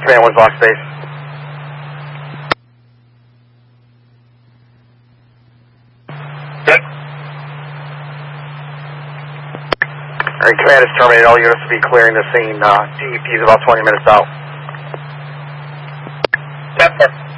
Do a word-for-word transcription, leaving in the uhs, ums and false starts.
Command one block space. Good. Alright, command is terminated. All units will be clearing the scene. Uh, D E P is about twenty minutes out. ten four.